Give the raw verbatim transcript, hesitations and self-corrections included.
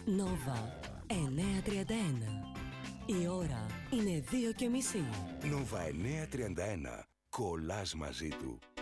Νόβα εννιακόσια τριάντα ένα. Η ώρα είναι δύο και μισή. Νόβα εννιακόσια τριάντα ένα. Κολλάς μαζί του.